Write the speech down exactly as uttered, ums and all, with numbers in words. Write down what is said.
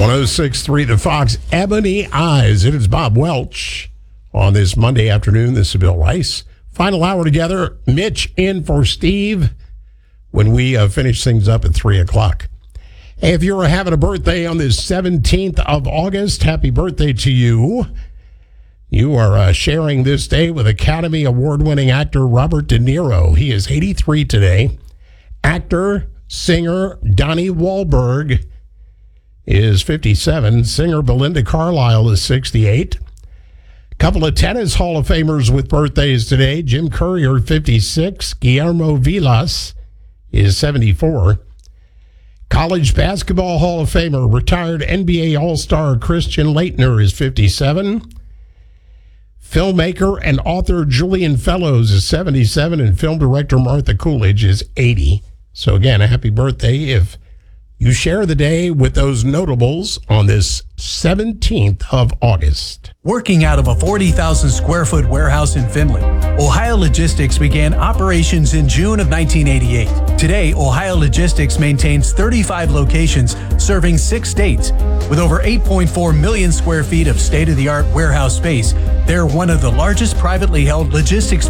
oh six point three The Fox, Ebony Eyes. It is Bob Welch on this Monday afternoon. This is Bill Rice. Final hour together. Mitch in for Steve when we uh, finish things up at three o'clock. Hey, if you're having a birthday on this seventeenth of August, happy birthday to you. You are uh, sharing this day with Academy Award-winning actor Robert De Niro. He is eighty-three today. Actor, singer Donnie Wahlberg is fifty-seven. Singer Belinda Carlisle is sixty-eight. Couple of tennis Hall of Famers with birthdays today. Jim Courier, fifty-six. Guillermo Vilas is seventy-four. College Basketball Hall of Famer, retired N B A All-Star Christian Laettner is fifty-seven. Filmmaker and author Julian Fellows is seventy-seven, and film director Martha Coolidge is eighty. So again, a happy birthday if you share the day with those notables on this seventeenth of August. Working out of a forty thousand square foot warehouse in Finley, Ohio Logistics began operations in June of nineteen eighty-eight. Today, Ohio Logistics maintains thirty-five locations serving six states. With over eight point four million square feet of state-of-the-art warehouse space, they're one of the largest privately held logistics